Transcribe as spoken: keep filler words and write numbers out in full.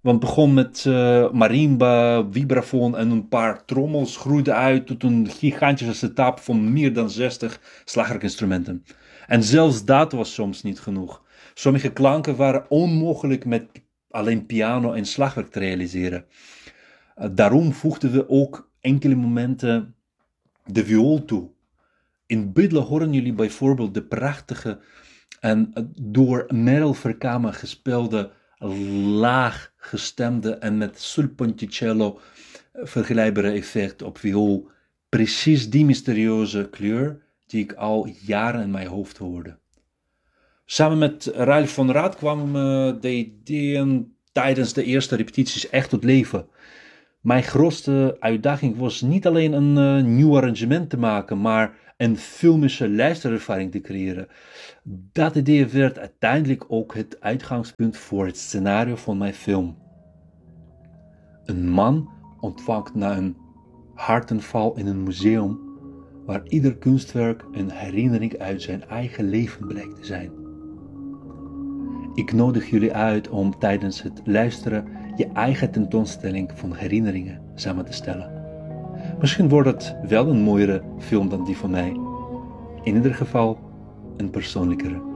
Want het begon met uh, marimba, vibrafoon en een paar trommels groeide uit tot een gigantische setup van meer dan zestig slagwerkinstrumenten. En zelfs dat was soms niet genoeg. Sommige klanken waren onmogelijk met alleen piano en slagwerk te realiseren. Uh, daarom voegden we ook enkele momenten de viool toe. In Bidle horen jullie bijvoorbeeld de prachtige en door Merel Verkama gespeelde laag gestemde en met sul ponticello vergelijkbare effect op viool. Precies die mysterieuze kleur die ik al jaren in mijn hoofd hoorde. Samen met Ralf van Raad kwamen de ideeën tijdens de eerste repetities echt tot leven. Mijn grootste uitdaging was niet alleen een uh, nieuw arrangement te maken, maar een filmische luisterervaring te creëren. Dat idee werd uiteindelijk ook het uitgangspunt voor het scenario van mijn film. Een man ontvangt na een hartaanval in een museum waar ieder kunstwerk een herinnering uit zijn eigen leven blijkt te zijn. Ik nodig jullie uit om tijdens het luisteren je eigen tentoonstelling van herinneringen samen te stellen. Misschien wordt het wel een mooiere film dan die van mij. In ieder geval een persoonlijkere.